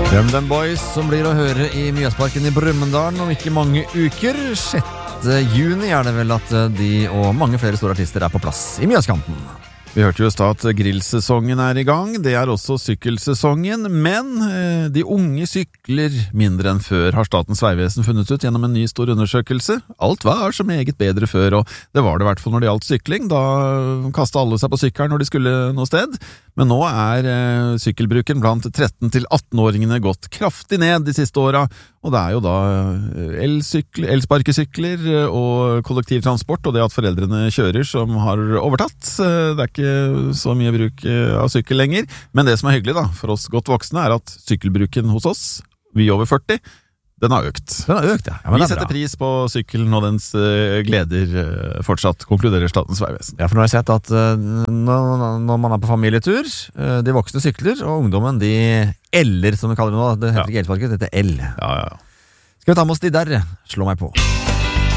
DumDum Boys som blir å høre i Mjøsparken i Brumunddal om ikke mange uker. 6. juni er det vel at de og mange flere store artister er på plass i Mjøskanten. Vi hørte jo i stad at grillsesongen er i gang, det er også sykkelsesongen, men de unge sykler mindre enn før, har Statens vegvesen funnet ut gjennom en ny stor undersøkelse. Alt var så meget bedre før, og det var det i hvert fall når det gjaldt sykling. Da kastet alle seg på sykkelen når de skulle noe sted, men nå er sykkelbruken blant 13- til 18-åringene gått kraftig ned de siste åra, og det er jo da elsparkesykler og kollektivtransport, og det at foreldrene kjører som har overtatt. Det er ikke så mye bruk av sykkel lenger, men det som er hyggelig da, for oss godt voksne er at sykkelbruken hos oss, vi over 40, den har økt. Den har økt, ja. Vi setter pris på sykkelen og dens gleder fortsatt, konkluderer Statens vegvesen. Ja, for nå har jeg sett at når man er på familietur, de voksne sykler, og ungdommen, de eller som vi kaller det nå, det heter ikke elsparket, det heter el. Ja. Skal vi ta med oss de der? Slå meg på.